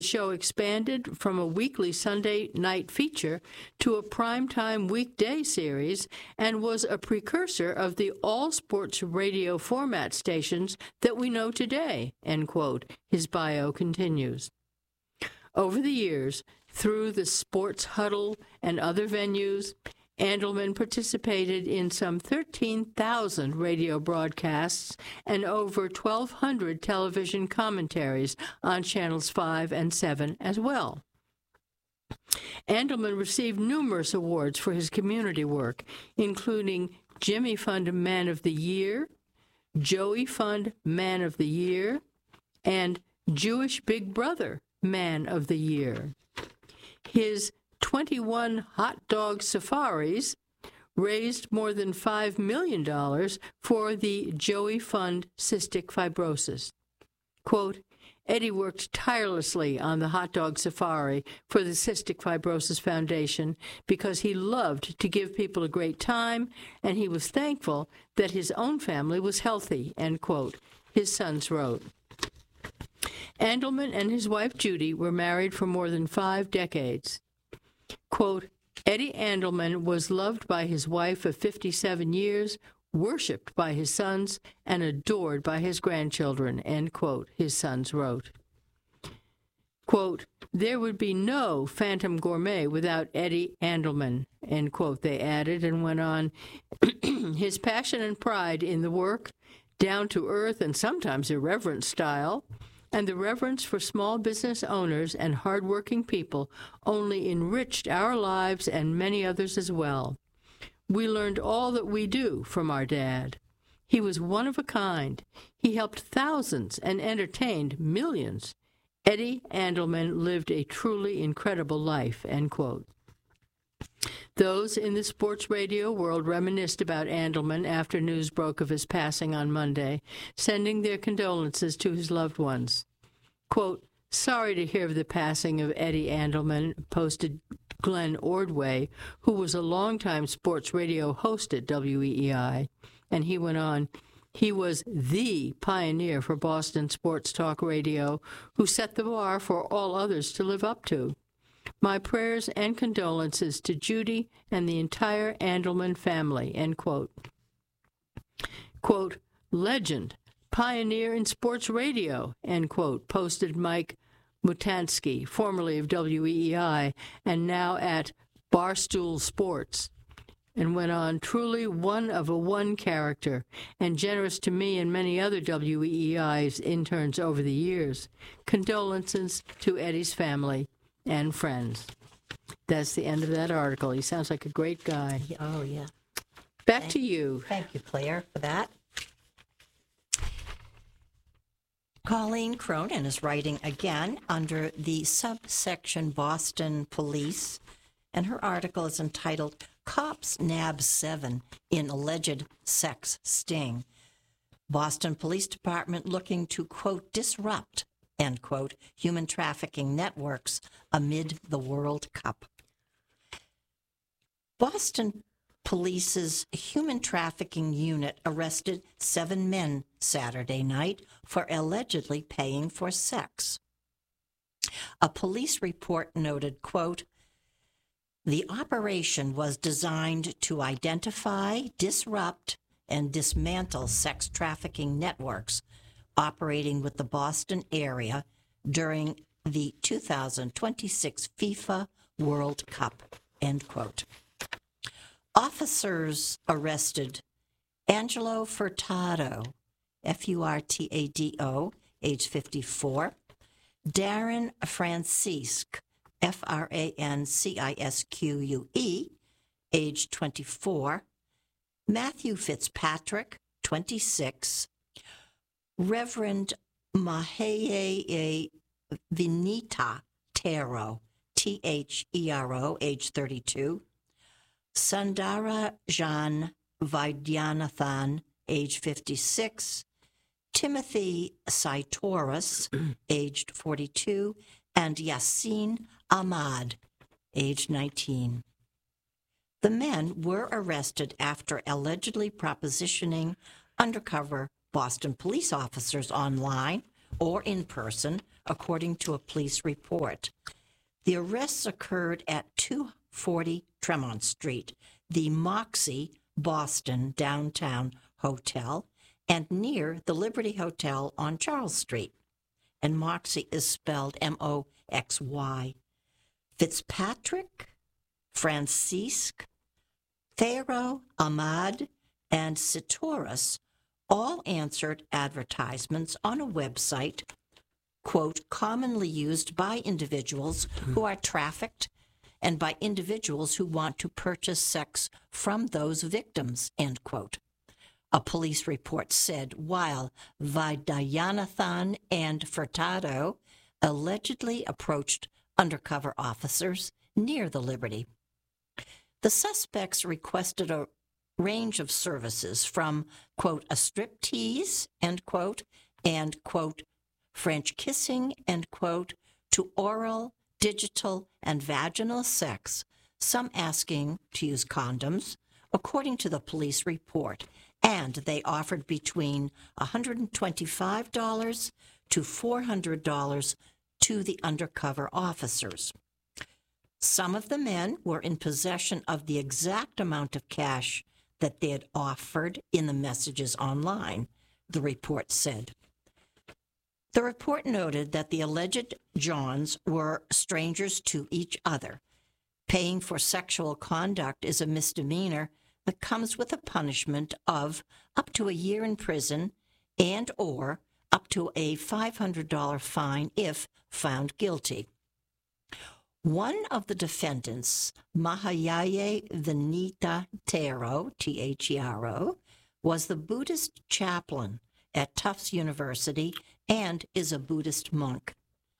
The show expanded from a weekly Sunday night feature to a primetime weekday series and was a precursor of the all-sports radio format stations that we know today, end quote, his bio continues. Over the years, through the Sports Huddle and other venues, Andelman participated in some 13,000 radio broadcasts and over 1,200 television commentaries on Channels 5 and 7 as well. Andelman received numerous awards for his community work, including Jimmy Fund Man of the Year, Joey Fund Man of the Year, and Jewish Big Brother Man of the Year. His 21 hot dog safaris raised more than $5 million for the Joey Fund Cystic Fibrosis. Quote, Eddie worked tirelessly on the hot dog safari for the Cystic Fibrosis Foundation because he loved to give people a great time, and he was thankful that his own family was healthy, end quote, his sons wrote. Andelman and his wife Judy were married for more than 5 decades. Quote, Eddie Andelman was loved by his wife of 57 years, worshipped by his sons, and adored by his grandchildren, end quote, his sons wrote. Quote, there would be no Phantom Gourmet without Eddie Andelman, end quote, they added, and went on, his passion and pride in the work, down-to-earth and sometimes irreverent style, and the reverence for small business owners and hardworking people only enriched our lives and many others as well. We learned all that we do from our dad. He was one of a kind. He helped thousands and entertained millions. Eddie Andelman lived a truly incredible life, end quote. Those in the sports radio world reminisced about Andelman after news broke of his passing on Monday, sending their condolences to his loved ones. Quote, sorry to hear of the passing of Eddie Andelman, posted Glenn Ordway, who was a longtime sports radio host at WEEI. And he went on, he was the pioneer for Boston sports talk radio, who set the bar for all others to live up to. My prayers and condolences to Judy and the entire Andelman family, end quote. Quote, legend, pioneer in sports radio, end quote, posted Mike Mutansky, formerly of WEEI and now at Barstool Sports, and went on, truly one of a one character and generous to me and many other WEEI's interns over the years. Condolences to Eddie's family and friends. That's the end of that article. He sounds like a great guy. Oh, yeah. Back to you. Thank you, Claire, for that. Colleen Cronin is writing again under the subsection Boston Police, and her article is entitled Cops Nab 7 in Alleged Sex Sting. Boston Police Department looking to, quote, disrupt, end quote, human trafficking networks amid the World Cup. Boston Police's human trafficking unit arrested 7 men Saturday night for allegedly paying for sex. A police report noted, quote, the operation was designed to identify, disrupt, and dismantle sex trafficking networks operating with the Boston area during the 2026 FIFA World Cup, end quote. Officers arrested Angelo Furtado, Furtado, age 54, Darren Francisque, Francisque, age 24, Matthew Fitzpatrick, 26, Reverend Maheye Vinita Tero, Thero, age 32, Sundara Jan Vaidyanathan, age 56, Timothy Saitoris, aged 42, and Yasin Ahmad, age 19. The men were arrested after allegedly propositioning undercover Boston police officers online or in person, according to a police report. The arrests occurred at 240 Tremont Street, the Moxie Boston Downtown Hotel, and near the Liberty Hotel on Charles Street. And Moxie is spelled M-O-X-Y. Fitzpatrick, Francisque, Thero, Ahmad, and Sitoris all answered advertisements on a website, quote, commonly used by individuals who are trafficked and by individuals who want to purchase sex from those victims, end quote. A police report said while Vaidyanathan and Furtado allegedly approached undercover officers near the Liberty. The suspects requested a range of services from, quote, a striptease, end quote, and, quote, French kissing, end quote, to oral, digital, and vaginal sex, some asking to use condoms, according to the police report, and they offered between $125 to $400 to the undercover officers. Some of the men were in possession of the exact amount of cash that they had offered in the messages online, the report said. The report noted that the alleged Johns were strangers to each other. Paying for sexual conduct is a misdemeanor that comes with a punishment of up to a year in prison and or up to a $500 fine if found guilty. One of the defendants, Mahayaye Vinita Tero, T-H-E-R-O, was the Buddhist chaplain at Tufts University and is a Buddhist monk.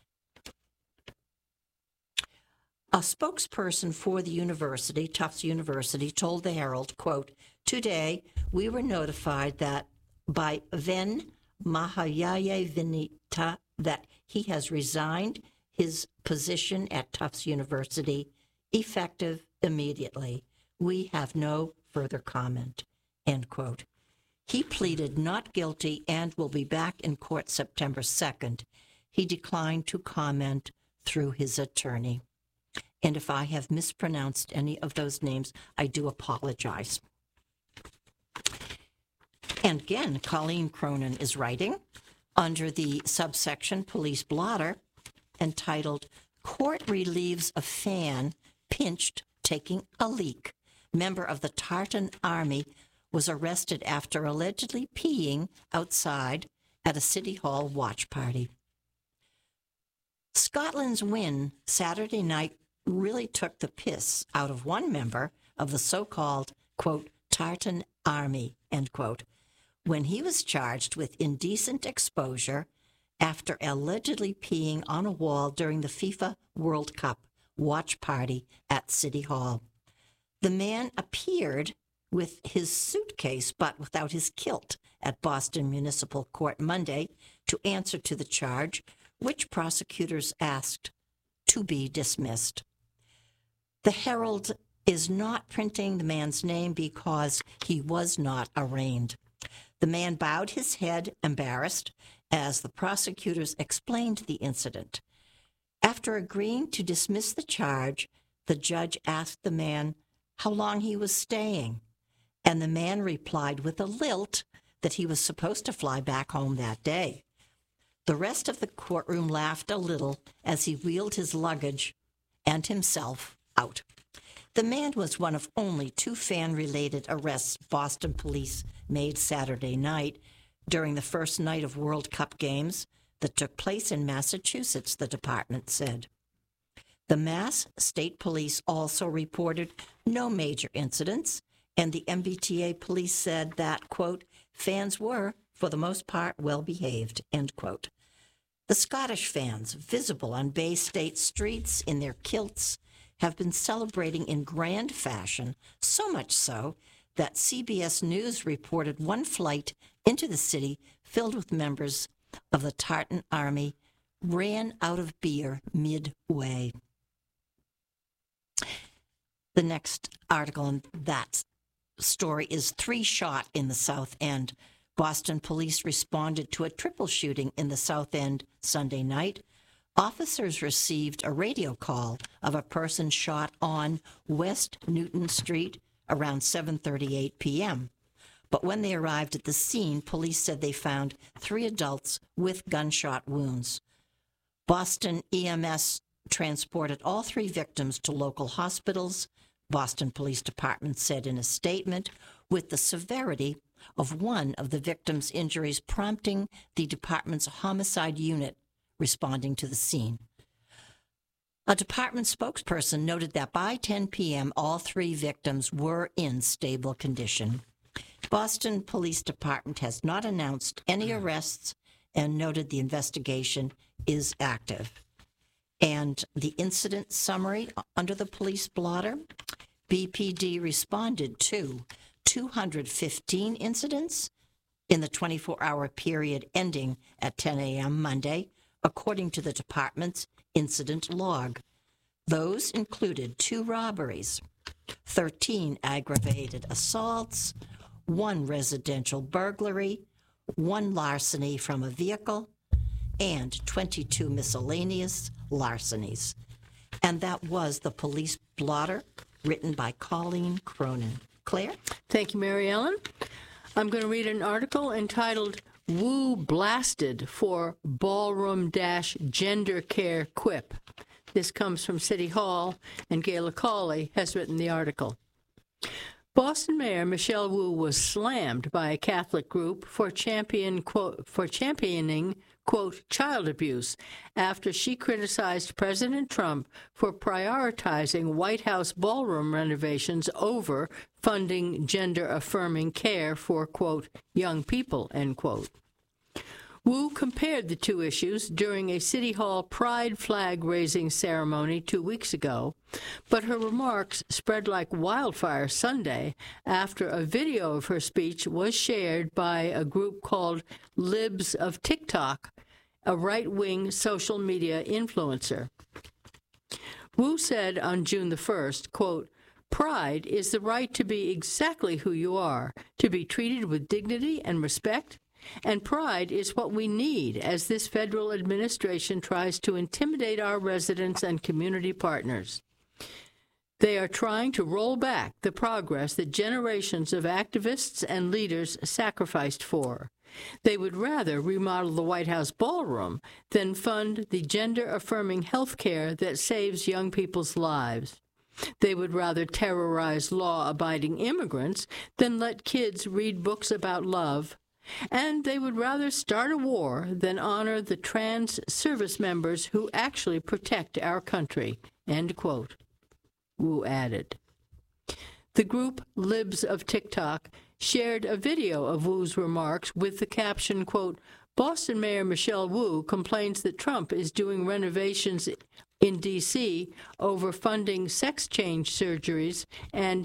A spokesperson for the university, Tufts University, told the Herald, quote, today we were notified that by Ven Mahayaye Vinita that he has resigned his position at Tufts University, effective immediately. We have no further comment, end quote. He pleaded not guilty and will be back in court September 2nd. He declined to comment through his attorney. And if I have mispronounced any of those names, I do apologize. And again, Colleen Cronin is writing under the subsection Police Blotter, entitled, Court Relieves a Fan Pinched Taking a Leak. Member of the Tartan Army was arrested after allegedly peeing outside at a City Hall watch party. Scotland's win Saturday night really took the piss out of one member of the so-called, quote, Tartan Army, end quote, when he was charged with indecent exposure after allegedly peeing on a wall during the FIFA World Cup watch party at City Hall. The man appeared with his suitcase but without his kilt at Boston Municipal Court Monday to answer to the charge, which prosecutors asked to be dismissed. The Herald is not printing the man's name because he was not arraigned. The man bowed his head, embarrassed, as the prosecutors explained the incident. After agreeing to dismiss the charge, the judge asked the man how long he was staying, and the man replied with a lilt that he was supposed to fly back home that day. The rest of the courtroom laughed a little as he wheeled his luggage and himself out. The man was one of only 2 fan-related arrests Boston police made Saturday night during the first night of World Cup games that took place in Massachusetts, the department said. The Mass State Police also reported no major incidents, and the MBTA police said that, quote, fans were, for the most part, well behaved, end quote. The Scottish fans, visible on Bay State streets in their kilts, have been celebrating in grand fashion, so much so that CBS News reported one flight into the city filled with members of the Tartan Army ran out of beer midway. The next article in that story is 3 shot in the South End. Boston police responded to a triple shooting in the South End Sunday night. Officers received a radio call of a person shot on West Newton Street around 7:38 p.m. But when they arrived at the scene, police said they found 3 adults with gunshot wounds. Boston EMS transported all 3 victims to local hospitals, Boston Police Department said in a statement, with the severity of one of the victims' injuries prompting the department's homicide unit responding to the scene. A department spokesperson noted that by 10 p.m., all 3 victims were in stable condition. Boston Police Department has not announced any arrests and noted the investigation is active. And the incident summary under the police blotter, BPD responded to 215 incidents in the 24-hour period ending at 10 a.m. Monday, according to the department's incident log. Those included 2 robberies, 13 aggravated assaults, 1 residential burglary, 1 larceny from a vehicle, and 22 miscellaneous larcenies. And that was the police blotter, written by Colleen Cronin. Claire? Thank you, Mary Ellen. I'm going to read an article entitled Wu Blasted for Ballroom-Gender Care Quip. This comes from City Hall, and Gayla Cawley has written the article. Boston Mayor Michelle Wu was slammed by a Catholic group for championing, quote, child abuse after she criticized President Trump for prioritizing White House ballroom renovations over funding gender-affirming care for, quote, young people, end quote. Wu compared the 2 issues during a City Hall pride flag-raising ceremony 2 weeks ago, but her remarks spread like wildfire Sunday after a video of her speech was shared by a group called Libs of TikTok, a right-wing social media influencer. Wu said on June the 1st, quote, "Pride is the right to be exactly who you are, to be treated with dignity and respect, and pride is what we need as this federal administration tries to intimidate our residents and community partners. They are trying to roll back the progress that generations of activists and leaders sacrificed for. They would rather remodel the White House ballroom than fund the gender-affirming health care that saves young people's lives. They would rather terrorize law-abiding immigrants than let kids read books about love. And they would rather start a war than honor the trans service members who actually protect our country," end quote, Wu added. The group Libs of TikTok shared a video of Wu's remarks with the caption, quote, "Boston Mayor Michelle Wu complains that Trump is doing renovations in D.C. over funding sex change surgeries and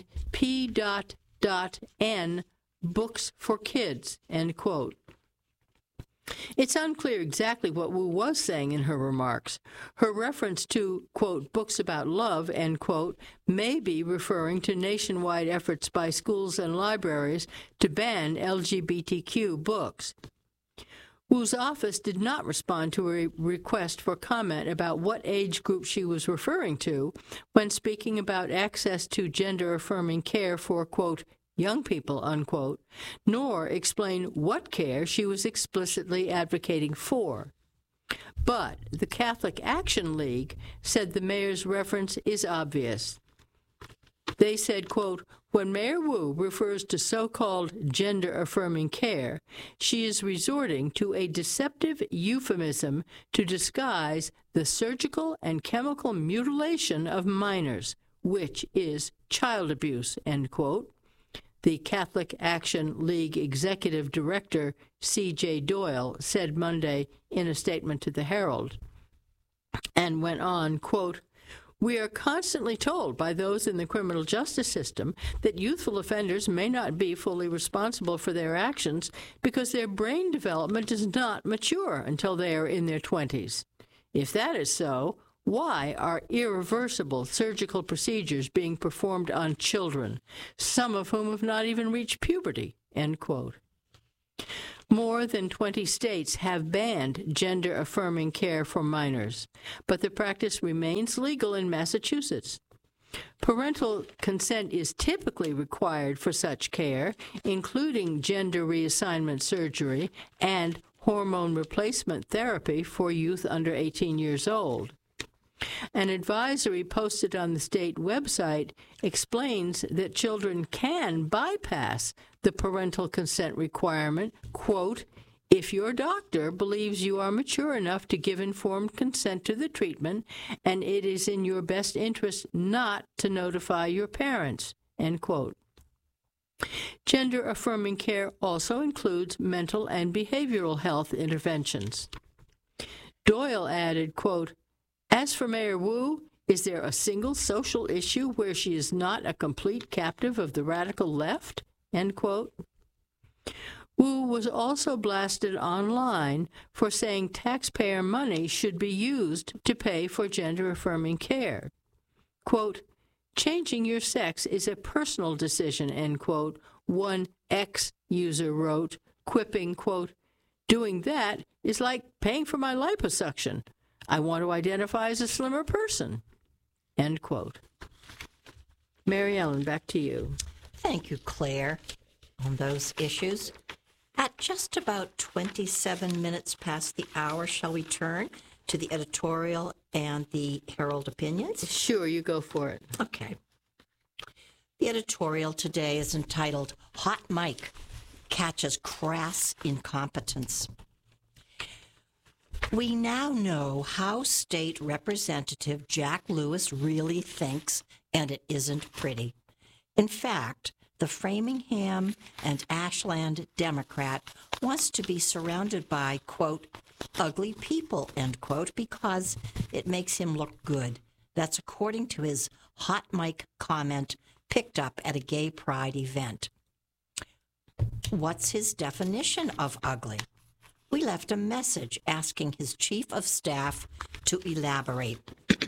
P.N. books for kids," end quote. It's unclear exactly what Wu was saying in her remarks. Her reference to, quote, books about love, end quote, may be referring to nationwide efforts by schools and libraries to ban LGBTQ books. Wu's office did not respond to a request for comment about what age group she was referring to when speaking about access to gender-affirming care for, quote, young people, unquote, nor explain what care she was explicitly advocating for. But the Catholic Action League said the mayor's reference is obvious. They said, quote, "When Mayor Wu refers to so-called gender-affirming care, she is resorting to a deceptive euphemism to disguise the surgical and chemical mutilation of minors, which is child abuse," end quote. The Catholic Action League Executive Director, C.J. Doyle, said Monday in a statement to the Herald, and went on, quote, "We are constantly told by those in the criminal justice system that youthful offenders may not be fully responsible for their actions because their brain development does not mature until they are in their 20s. If that is so, why are irreversible surgical procedures being performed on children, some of whom have not even reached puberty?" End quote. More than 20 states have banned gender-affirming care for minors, but the practice remains legal in Massachusetts. Parental consent is typically required for such care, including gender reassignment surgery and hormone replacement therapy for youth under 18 years old. An advisory posted on the state website explains that children can bypass the parental consent requirement, quote, if your doctor believes you are mature enough to give informed consent to the treatment and it is in your best interest not to notify your parents, end quote. Gender-affirming care also includes mental and behavioral health interventions. Doyle added, quote, as for Mayor Wu, is there a single social issue where she is not a complete captive of the radical left? End quote. Wu was also blasted online for saying taxpayer money should be used to pay for gender-affirming care. Quote, changing your sex is a personal decision, end quote, one ex-user wrote, quipping, quote, doing that is like paying for my liposuction. I want to identify as a slimmer person, end quote. Mary Ellen, back to you. Thank you, Claire, on those issues. At just about 27 minutes past the hour, shall we turn to the editorial and the Herald opinions? Sure, you go for it. Okay. The editorial today is entitled Hot Mike Catches Crass Incompetence. We now know how State Representative Jack Lewis really thinks, and it isn't pretty. In fact, the Framingham and Ashland Democrat wants to be surrounded by, quote, ugly people, end quote, because it makes him look good. That's according to his hot mic comment picked up at a gay pride event. What's his definition of ugly? We left a message asking his chief of staff to elaborate.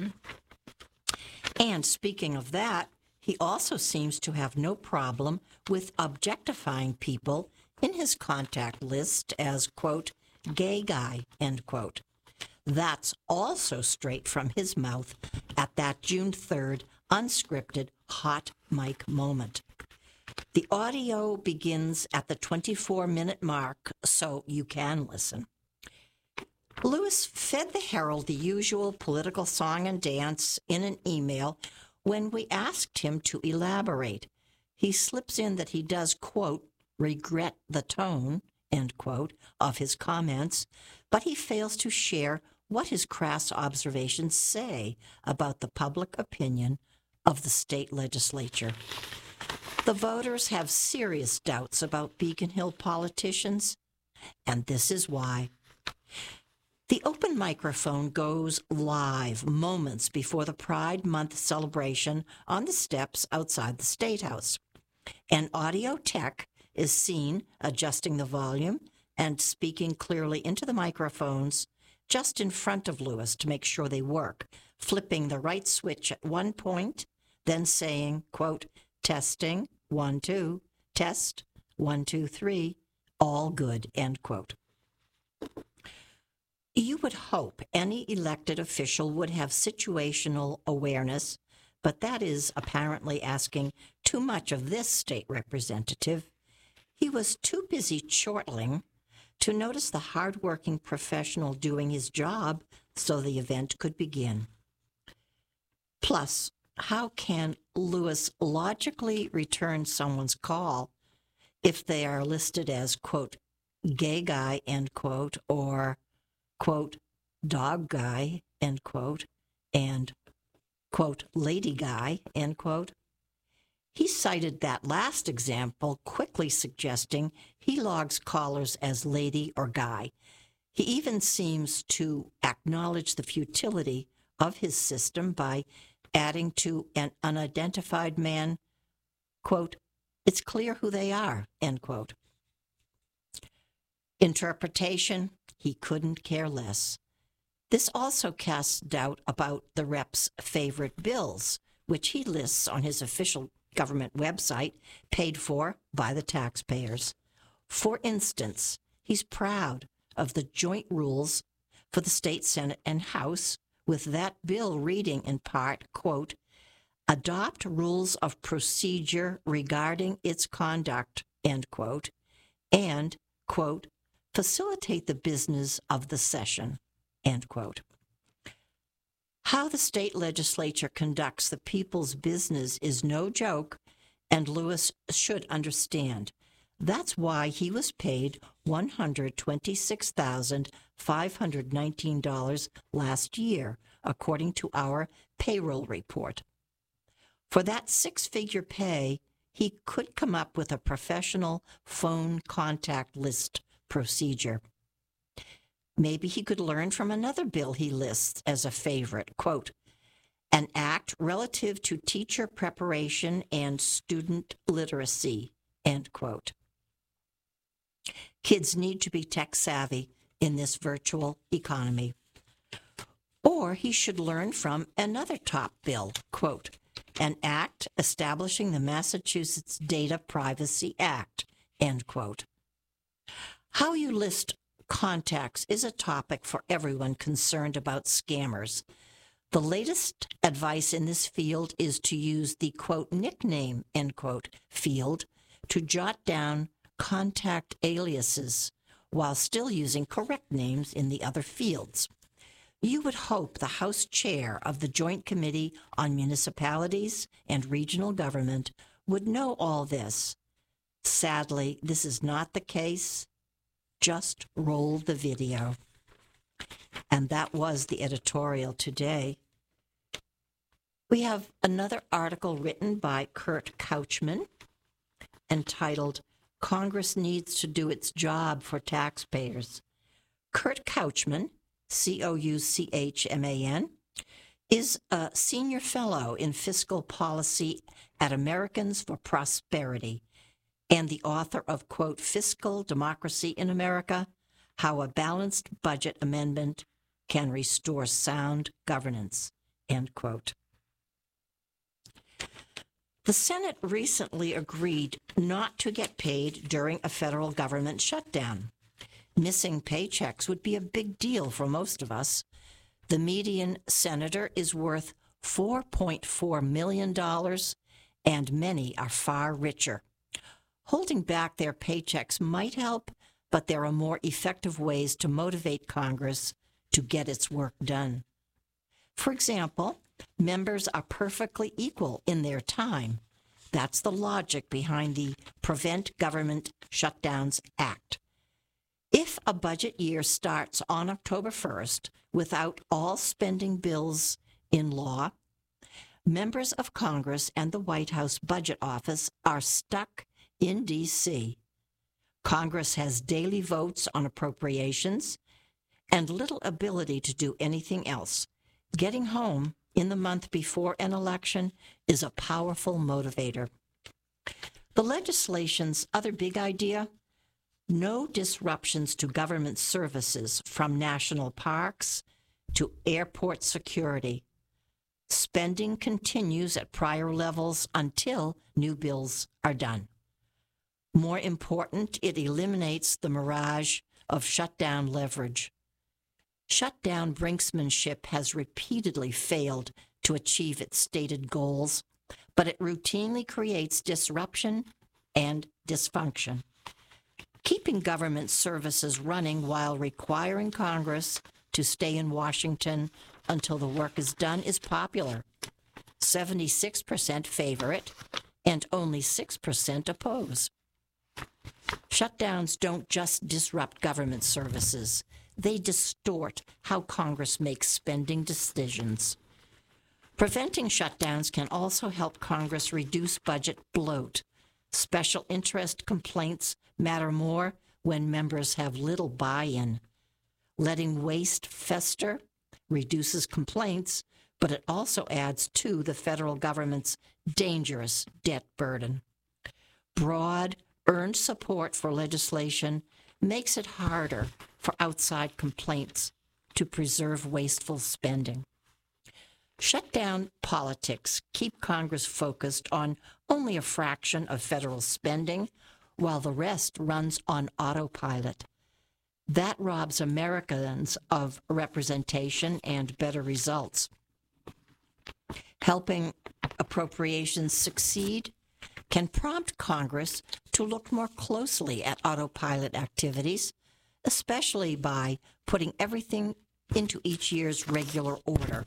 And speaking of that, he also seems to have no problem with objectifying people in his contact list as, quote, gay guy, end quote. That's also straight from his mouth at that June 3rd unscripted hot mic moment. The audio begins at the 24-minute mark, so you can listen. Lewis fed the Herald the usual political song and dance in an email when we asked him to elaborate. He slips in that he does, quote, regret the tone, end quote, of his comments, but he fails to share what his crass observations say about the public opinion of the state legislature. The voters have serious doubts about Beacon Hill politicians, and this is why. The open microphone goes live moments before the Pride Month celebration on the steps outside the State House. An audio tech is seen adjusting the volume and speaking clearly into the microphones just in front of Lewis to make sure they work, flipping the right switch at one point, then saying, quote, testing, 1, 2, test, 1, 2, 3, all good, end quote. You would hope any elected official would have situational awareness, but that is apparently asking too much of this state representative. He was too busy chortling to notice the hardworking professional doing his job so the event could begin. Plus, how can Lewis logically return someone's call if they are listed as, quote, gay guy, end quote, or, quote, dog guy, end quote, and, quote, lady guy, end quote? He cited that last example, quickly suggesting he logs callers as lady or guy. He even seems to acknowledge the futility of his system by adding to an unidentified man, quote, it's clear who they are, end quote. Interpretation, he couldn't care less. This also casts doubt about the rep's favorite bills, which he lists on his official government website, paid for by the taxpayers. For instance, he's proud of the joint rules for the state Senate and House, with that bill reading in part, quote, adopt rules of procedure regarding its conduct, end quote, and, quote, facilitate the business of the session, end quote. How the state legislature conducts the people's business is no joke, and Lewis should understand. That's why he was paid $126,519 last year, according to our payroll report. For that six-figure pay, he could come up with a professional phone contact list procedure. Maybe he could learn from another bill he lists as a favorite, quote, an act relative to teacher preparation and student literacy, end quote. Kids need to be tech savvy in this virtual economy. Or he should learn from another top bill, quote, an act establishing the Massachusetts Data Privacy Act, end quote. How you list contacts is a topic for everyone concerned about scammers. The latest advice in this field is to use the, quote, nickname, end quote, field to jot down contact aliases while still using correct names in the other fields. You would hope the House Chair of the Joint Committee on Municipalities and Regional Government would know all this. Sadly, this is not the case. Just roll the video. And that was the editorial today. We have another article written by Kurt Couchman entitled, Congress Needs to Do Its Job for Taxpayers. Kurt Couchman, Couchman, is a senior fellow in fiscal policy at Americans for Prosperity and the author of, quote, Fiscal Democracy in America, How a Balanced Budget Amendment Can Restore Sound Governance, end quote. The Senate recently agreed not to get paid during a federal government shutdown. Missing paychecks would be a big deal for most of us. The median senator is worth $4.4 million, and many are far richer. Holding back their paychecks might help, but there are more effective ways to motivate Congress to get its work done. For example, members are perfectly equal in their time. That's the logic behind the Prevent Government Shutdowns Act. If a budget year starts on October 1st without all spending bills in law, members of Congress and the White House Budget Office are stuck in D.C. Congress has daily votes on appropriations and little ability to do anything else. Getting home in the month before an election is a powerful motivator. The legislation's other big idea, no disruptions to government services from national parks to airport security. Spending continues at prior levels until new bills are done. More important, it eliminates the mirage of shutdown leverage. Shutdown brinksmanship has repeatedly failed to achieve its stated goals, but it routinely creates disruption and dysfunction. Keeping government services running while requiring Congress to stay in Washington until the work is done is popular. 76% favor it, and only 6% oppose. Shutdowns don't just disrupt government services. They distort how Congress makes spending decisions. Preventing shutdowns can also help Congress reduce budget bloat. Special interest complaints matter more when members have little buy-in. Letting waste fester reduces complaints, but it also adds to the federal government's dangerous debt burden. Broad, earned support for legislation makes it harder for outside complaints to preserve wasteful spending. Shutdown politics keep Congress focused on only a fraction of federal spending while the rest runs on autopilot. That robs Americans of representation and better results. Helping appropriations succeed can prompt Congress to look more closely at autopilot activities, especially by putting everything into each year's regular order.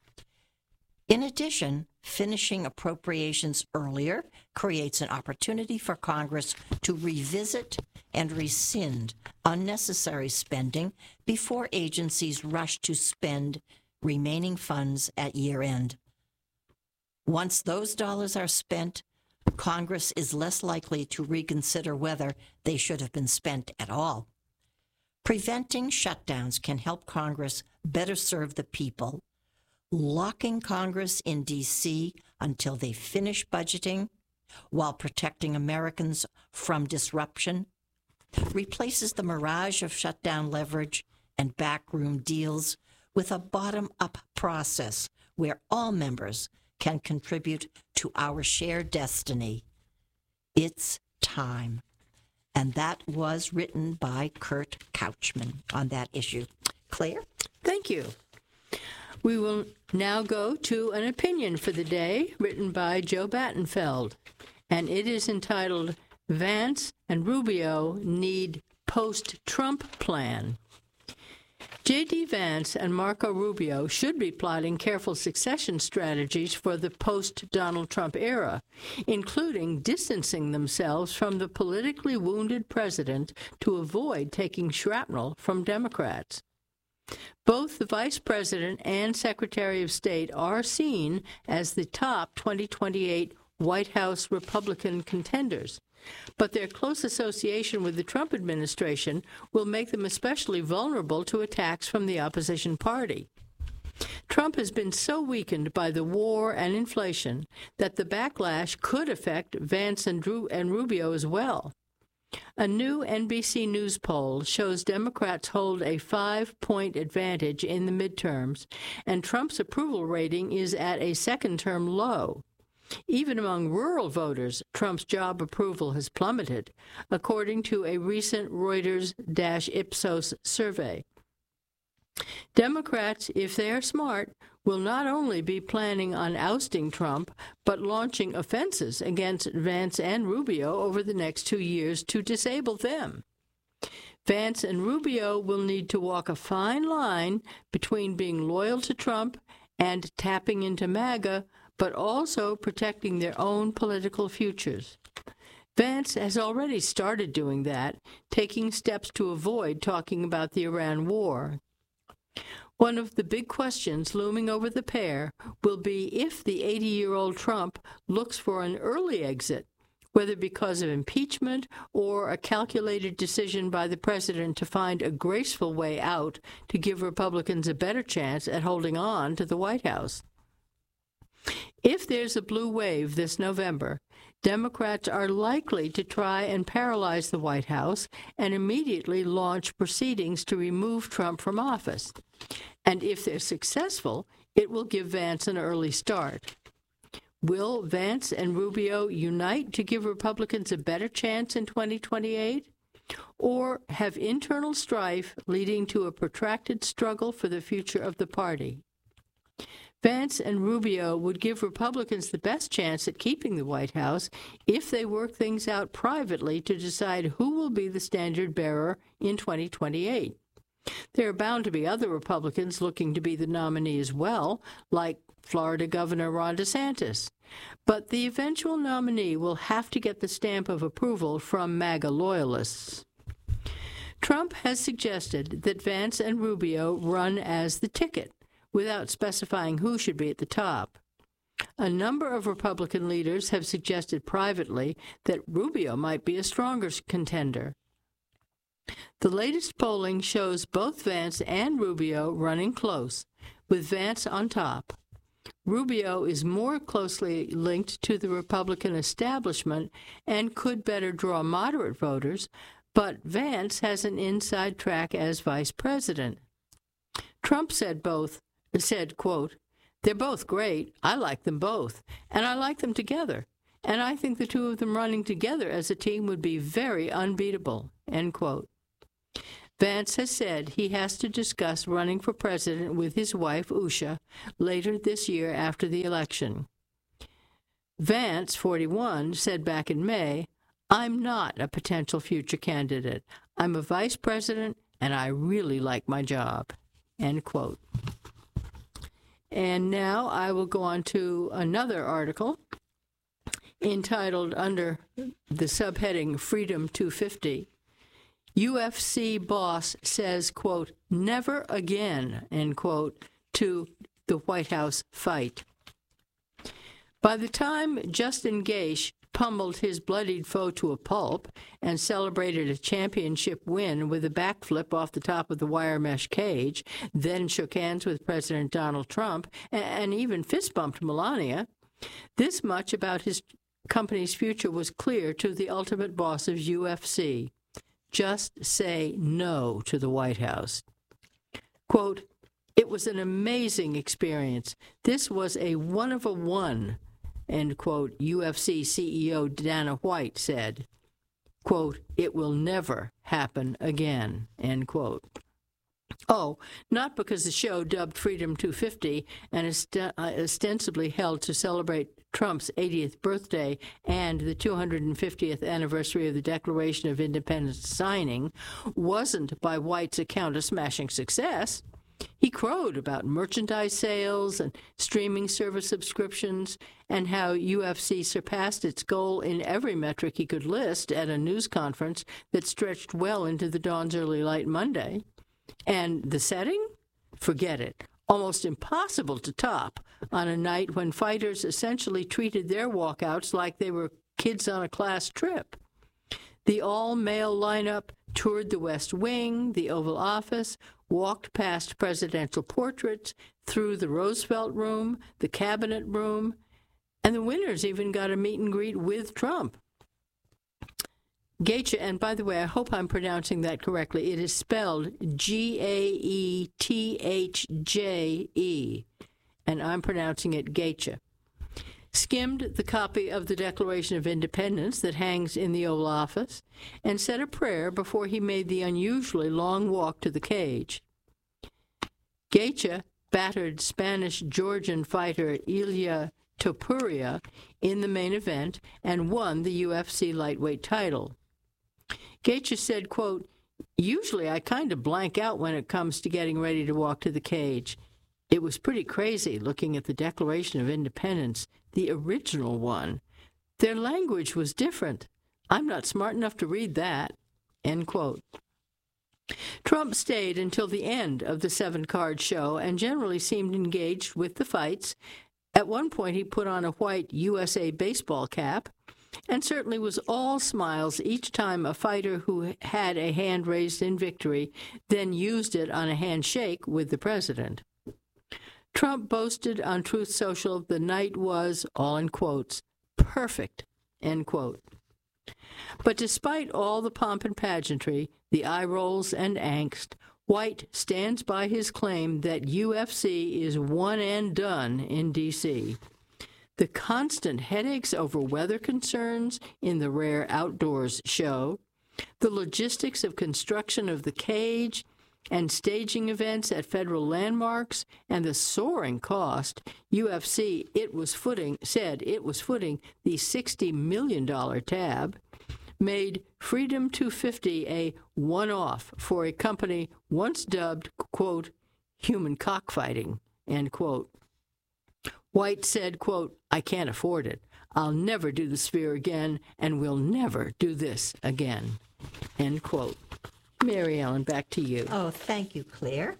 In addition, finishing appropriations earlier creates an opportunity for Congress to revisit and rescind unnecessary spending before agencies rush to spend remaining funds at year end. Once those dollars are spent, Congress is less likely to reconsider whether they should have been spent at all. Preventing shutdowns can help Congress better serve the people. Locking Congress in D.C. until they finish budgeting while protecting Americans from disruption replaces the mirage of shutdown leverage and backroom deals with a bottom-up process where all members can contribute to our shared destiny. It's time. And that was written by Kurt Couchman on that issue. Claire? Thank you. We will now go to an opinion for the day written by Joe Battenfeld, and it is entitled, Vance and Rubio Need Post-Trump Plan. J.D. Vance and Marco Rubio should be plotting careful succession strategies for the post-Donald Trump era, including distancing themselves from the politically wounded president to avoid taking shrapnel from Democrats. Both the Vice President and Secretary of State are seen as the top 2028 White House Republican contenders, but their close association with the Trump administration will make them especially vulnerable to attacks from the opposition party. Trump has been so weakened by the war and inflation that the backlash could affect Vance and Rubio as well. A new NBC News poll shows Democrats hold a 5-point advantage in the midterms, and Trump's approval rating is at a second-term low. Even among rural voters, Trump's job approval has plummeted, according to a recent Reuters-Ipsos survey. Democrats, if they are smart, will not only be planning on ousting Trump, but launching offenses against Vance and Rubio over the next 2 years to disable them. Vance and Rubio will need to walk a fine line between being loyal to Trump and tapping into MAGA, but also protecting their own political futures. Vance has already started doing that, taking steps to avoid talking about the Iran war. One of the big questions looming over the pair will be if the 80-year-old Trump looks for an early exit, whether because of impeachment or a calculated decision by the president to find a graceful way out to give Republicans a better chance at holding on to the White House. If there's a blue wave this November, Democrats are likely to try and paralyze the White House and immediately launch proceedings to remove Trump from office. And if they're successful, it will give Vance an early start. Will Vance and Rubio unite to give Republicans a better chance in 2028? Or have internal strife leading to a protracted struggle for the future of the party? Vance and Rubio would give Republicans the best chance at keeping the White House if they work things out privately to decide who will be the standard bearer in 2028. There are bound to be other Republicans looking to be the nominee as well, like Florida Governor Ron DeSantis. But the eventual nominee will have to get the stamp of approval from MAGA loyalists. Trump has suggested that Vance and Rubio run as the ticket, without specifying who should be at the top. A number of Republican leaders have suggested privately that Rubio might be a stronger contender. The latest polling shows both Vance and Rubio running close, with Vance on top. Rubio is more closely linked to the Republican establishment and could better draw moderate voters, but Vance has an inside track as vice president. Trump said, quote, "They're both great. I like them both, and I like them together. and I think the two of them running together as a team would be very unbeatable, end quote. Vance has said he has to discuss running for president with his wife, Usha, later this year after the election. Vance, 41, said back in May, "I'm not a potential future candidate. I'm a vice president, and I really like my job," end quote. And now I will go on to another article entitled under the subheading Freedom 250. UFC boss says, quote, "never again," end quote, to the White House fight. By the time Justin Gaethje pummeled his bloodied foe to a pulp and celebrated a championship win with a backflip off the top of the wire mesh cage, then shook hands with President Donald Trump and even fist-bumped Melania, this much about his company's future was clear to the ultimate boss of UFC. Just say no to the White House. Quote, "It was an amazing experience. This was a one of a one," end quote, UFC CEO Dana White said. Quote, "It will never happen again," end quote. Oh, not because the show, dubbed Freedom 250 and ostensibly held to celebrate Trump's 80th birthday and the 250th anniversary of the Declaration of Independence signing, wasn't, by White's account, a smashing success. He crowed about merchandise sales and streaming service subscriptions and how UFC surpassed its goal in every metric he could list at a news conference that stretched well into the dawn's early light Monday. And the setting? Forget it. Almost impossible to top on a night when fighters essentially treated their walkouts like they were kids on a class trip. The all-male lineup toured the West Wing, the Oval Office, walked past presidential portraits, through the Roosevelt Room, the Cabinet Room, and the winners even got a meet and greet with Trump. Gaethje, and by the way, I hope I'm pronouncing that correctly. It is spelled Gaethje, and I'm pronouncing it Gaethje. Skimmed the copy of the Declaration of Independence that hangs in the Oval Office and said a prayer before he made the unusually long walk to the cage. Gaethje battered Spanish-Georgian fighter Ilia Topuria in the main event and won the UFC lightweight title. Gaethje said, quote, "Usually I kind of blank out when it comes to getting ready to walk to the cage. It was pretty crazy looking at the Declaration of Independence, the original one. Their language was different. I'm not smart enough to read that," end quote. Trump stayed until the end of the 7-card show and generally seemed engaged with the fights. At one point, he put on a white USA baseball cap and certainly was all smiles each time a fighter who had a hand raised in victory then used it on a handshake with the president. Trump boasted on Truth Social the night was, all in quotes, perfect, end quote. But despite all the pomp and pageantry, the eye rolls and angst, White stands by his claim that UFC is one and done in D.C. The constant headaches over weather concerns in the rare outdoors show, the logistics of construction of the cage and staging events at federal landmarks, and the soaring cost, UFC said it was footing the $60 million tab, made Freedom 250 a one-off for a company once dubbed, quote, human cockfighting, end quote. White said, quote, "I can't afford it. I'll never do the Sphere again, and we'll never do this again," end quote. Mary Ellen, back to you. Oh, thank you, Claire.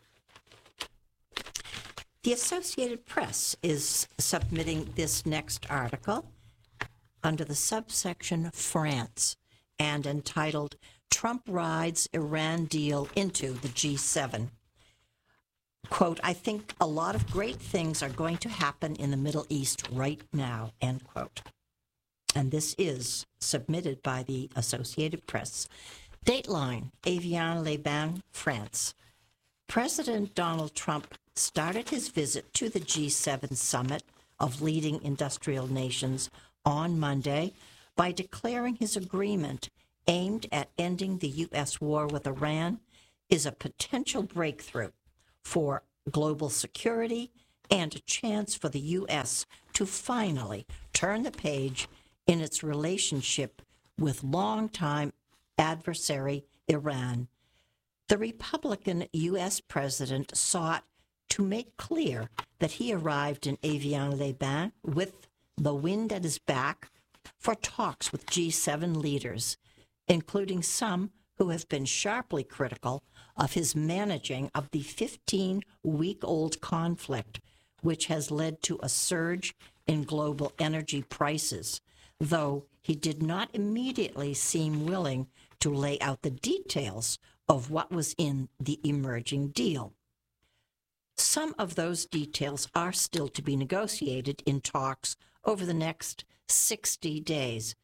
The Associated Press is submitting this next article under the subsection France and entitled "Trump Rides Iran Deal into the G7." Quote, "I think a lot of great things are going to happen in the Middle East right now," end quote. And this is submitted by the Associated Press. Dateline, Evian-les-Bains, France. President Donald Trump started his visit to the G7 summit of leading industrial nations on Monday by declaring his agreement aimed at ending the U.S. war with Iran is a potential breakthrough for global security and a chance for the U.S. to finally turn the page in its relationship with longtime adversary Iran. The Republican U.S. president sought to make clear that he arrived in Evian-les-Bains with the wind at his back for talks with G7 leaders, including some who have been sharply critical of his managing of the 15-week-old conflict, which has led to a surge in global energy prices, though he did not immediately seem willing to lay out the details of what was in the emerging deal. Some of those details are still to be negotiated in talks over the next 60 days,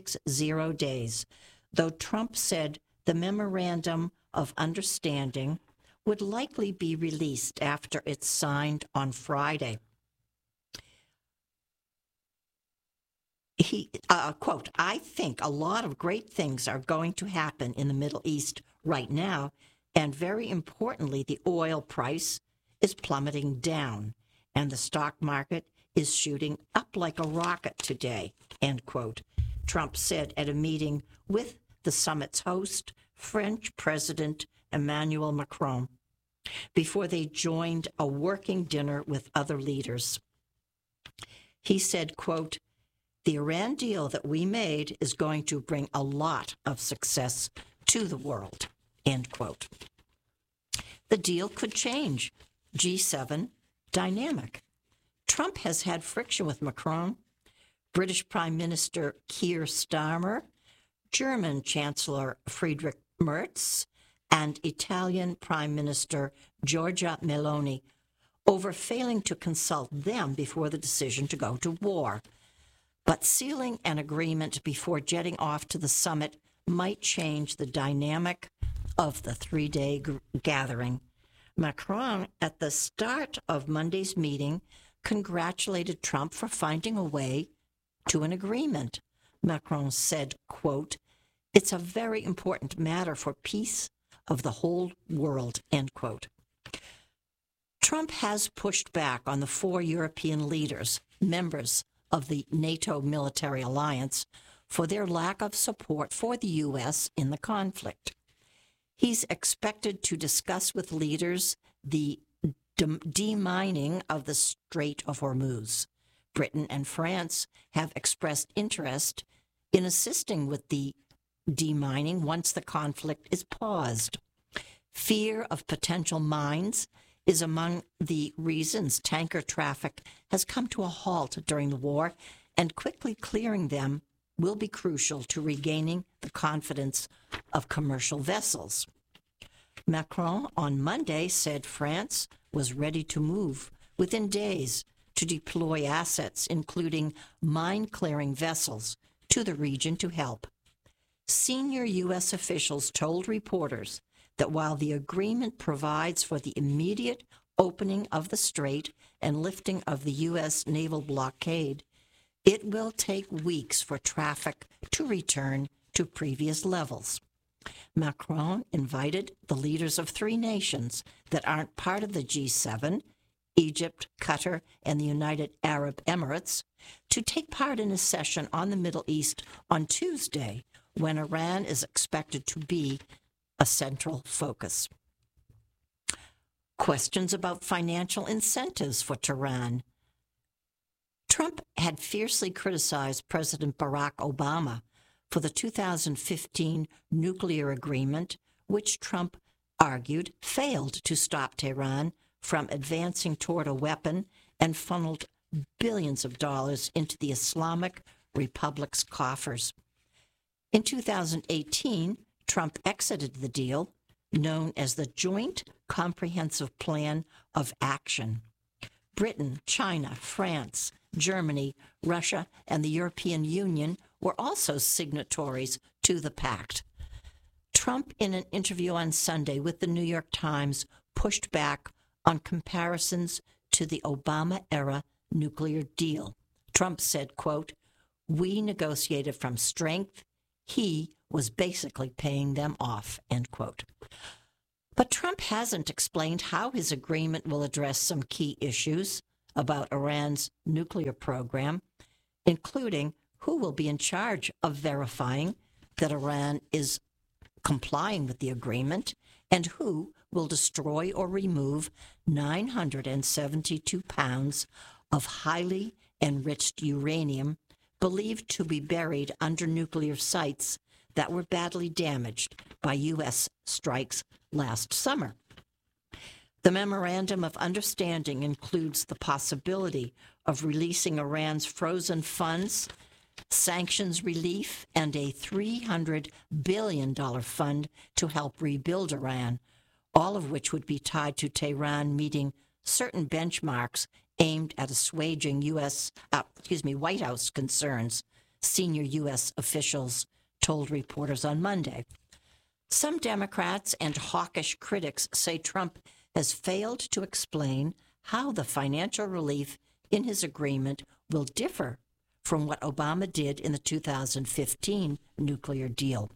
though Trump said the memorandum of understanding would likely be released after it's signed on Friday. He, quote, "I think a lot of great things are going to happen in the Middle East right now, and very importantly, the oil price is plummeting down, and the stock market is shooting up like a rocket today," end quote, Trump said at a meeting with the summit's host, French President Emmanuel Macron, before they joined a working dinner with other leaders. He said, quote, "The Iran deal that we made is going to bring a lot of success to the world," end quote. The deal could change G7 dynamic. Trump has had friction with Macron, British Prime Minister Keir Starmer, German Chancellor Friedrich Merz, and Italian Prime Minister Giorgia Meloni over failing to consult them before the decision to go to war. But sealing an agreement before jetting off to the summit might change the dynamic of the three-day gathering. Macron, at the start of Monday's meeting, congratulated Trump for finding a way to an agreement. Macron said, quote, "It's a very important matter for peace of the whole world," end quote. Trump has pushed back on the 4 European leaders, members of the NATO military alliance, for their lack of support for the U.S. in the conflict. He's expected to discuss with leaders the demining of the Strait of Hormuz. Britain and France have expressed interest in assisting with the demining once the conflict is paused. Fear of potential mines is among the reasons tanker traffic has come to a halt during the war, and quickly clearing them will be crucial to regaining the confidence of commercial vessels. Macron on Monday said France was ready to move within days to deploy assets, including mine-clearing vessels, to the region to help. Senior U.S. officials told reporters that while the agreement provides for the immediate opening of the strait and lifting of the U.S. naval blockade, it will take weeks for traffic to return to previous levels. Macron invited the leaders of 3 nations that aren't part of the G7, Egypt, Qatar, and the United Arab Emirates, to take part in a session on the Middle East on Tuesday, when Iran is expected to be a central focus. Questions about financial incentives for Tehran. Trump had fiercely criticized President Barack Obama for the 2015 nuclear agreement, which Trump argued failed to stop Tehran from advancing toward a weapon and funneled billions of dollars into the Islamic Republic's coffers. In 2018, Trump exited the deal, known as the Joint Comprehensive Plan of Action. Britain, China, France, Germany, Russia, and the European Union were also signatories to the pact. Trump, in an interview on Sunday with the New York Times, pushed back on comparisons to the Obama-era nuclear deal. Trump said, quote, We negotiated from strength. He was basically paying them off, end quote. But Trump hasn't explained how his agreement will address some key issues about Iran's nuclear program, including who will be in charge of verifying that Iran is complying with the agreement and who will destroy or remove 972 pounds of highly enriched uranium believed to be buried under nuclear sites that were badly damaged by U.S. strikes last summer. The Memorandum of Understanding includes the possibility of releasing Iran's frozen funds, sanctions relief, and a $300 billion fund to help rebuild Iran, all of which would be tied to Tehran meeting certain benchmarks aimed at assuaging White House concerns, senior U.S. officials told reporters on Monday. Some Democrats and hawkish critics say Trump has failed to explain how the financial relief in his agreement will differ from what Obama did in the 2015 nuclear deal.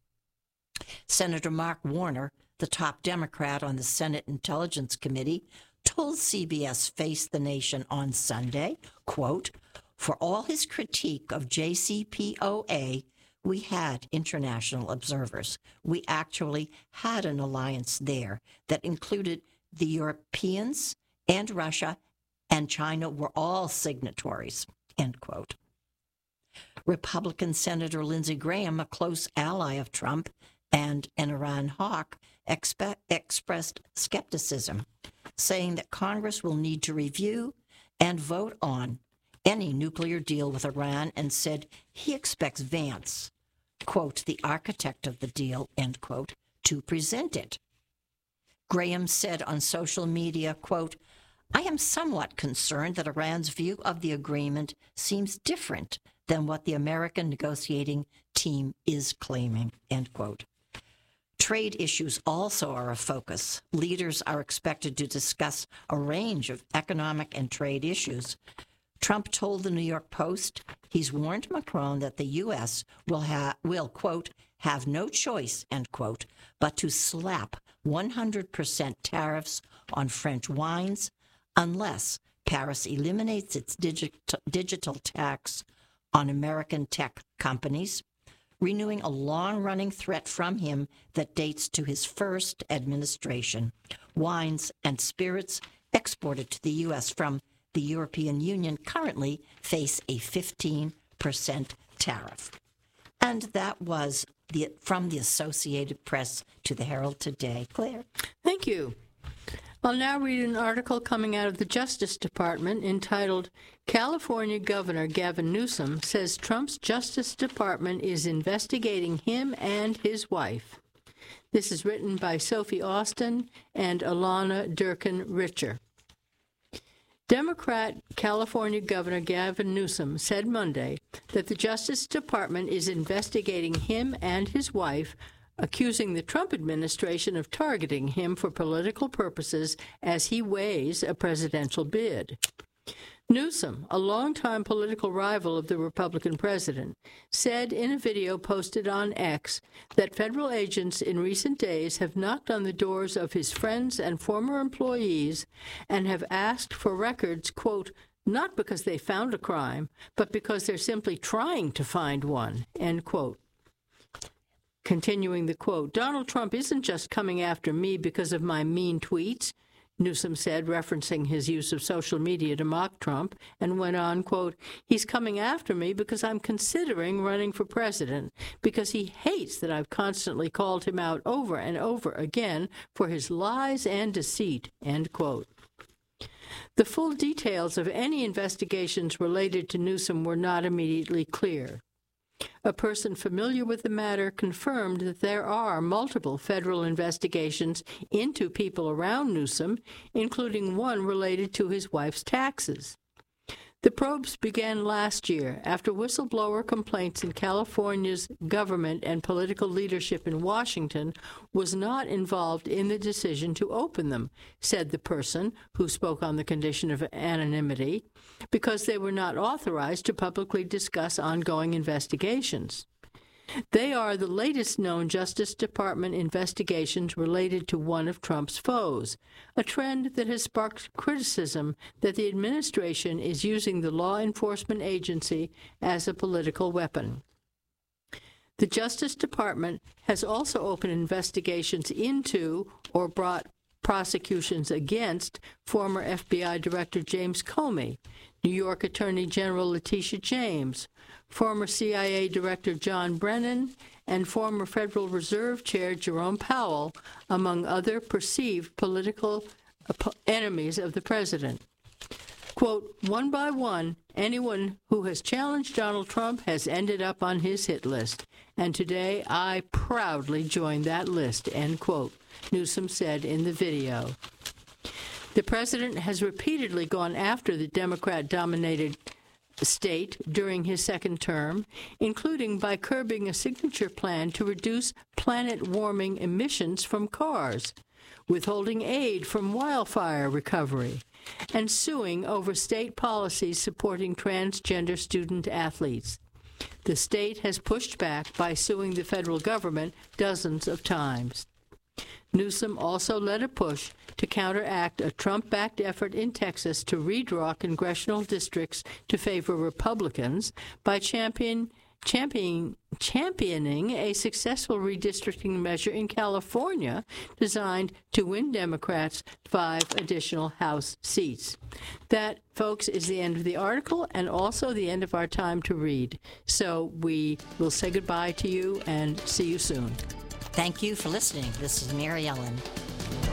Senator Mark Warner, the top Democrat on the Senate Intelligence Committee, told CBS Face the Nation on Sunday, quote, "For all his critique of JCPOA, we had international observers. We actually had an alliance there that included the Europeans and Russia and China were all signatories," end quote. Republican Senator Lindsey Graham, a close ally of Trump and an Iran hawk, expressed skepticism, saying that Congress will need to review and vote on any nuclear deal with Iran, and said he expects Vance, quote, "the architect of the deal," end quote, to present it. Graham said on social media, quote, "I am somewhat concerned that Iran's view of the agreement seems different than what the American negotiating team is claiming," end quote. Trade issues also are a focus. Leaders are expected to discuss a range of economic and trade issues. Trump told the New York Post he's warned Macron that the U.S. will, quote, "have no choice," end quote, but to slap 100% tariffs on French wines unless Paris eliminates its digital tax on American tech companies, renewing a long-running threat from him that dates to his first administration. Wines and spirits exported to the U.S. from the European Union currently face a 15% tariff. And that was from the Associated Press to the Herald today. Claire? Thank you. I'll now read an article coming out of the Justice Department entitled, "California Governor Gavin Newsom Says Trump's Justice Department is Investigating Him and His Wife." This is written by Sophie Austin and Alana Durkin-Richer. Democrat California Governor Gavin Newsom said Monday that the Justice Department is investigating him and his wife, accusing the Trump administration of targeting him for political purposes as he weighs a presidential bid. Newsom, a longtime political rival of the Republican president, said in a video posted on X that federal agents in recent days have knocked on the doors of his friends and former employees and have asked for records, quote, "not because they found a crime, but because they're simply trying to find one," end quote. Continuing the quote, "Donald Trump isn't just coming after me because of my mean tweets," Newsom said, referencing his use of social media to mock Trump, and went on, quote, "He's coming after me because I'm considering running for president, because he hates that I've constantly called him out over and over again for his lies and deceit," end quote. The full details of any investigations related to Newsom were not immediately clear. A person familiar with the matter confirmed that there are multiple federal investigations into people around Newsom, including one related to his wife's taxes. The probes began last year after whistleblower complaints in California's government and political leadership in Washington was not involved in the decision to open them, said the person who spoke on the condition of anonymity, because they were not authorized to publicly discuss ongoing investigations. They are the latest known Justice Department investigations related to one of Trump's foes, a trend that has sparked criticism that the administration is using the law enforcement agency as a political weapon. The Justice Department has also opened investigations into or brought prosecutions against former FBI Director James Comey, New York Attorney General Letitia James, former CIA Director John Brennan, and former Federal Reserve Chair Jerome Powell, among other perceived political enemies of the president. Quote, one by one, anyone who has challenged Donald Trump has ended up on his hit list, and today I proudly join that list, end quote, Newsom said in the video. The president has repeatedly gone after the Democrat-dominated state during his second term, including by curbing a signature plan to reduce planet-warming emissions from cars, withholding aid from wildfire recovery, and suing over state policies supporting transgender student athletes. The state has pushed back by suing the federal government dozens of times. Newsom also led a push to counteract a Trump-backed effort in Texas to redraw congressional districts to favor Republicans by championing a successful redistricting measure in California designed to win Democrats 5 additional House seats. That, folks, is the end of the article and also the end of our time to read. So we will say goodbye to you and see you soon. Thank you for listening. This is Mary Ellen.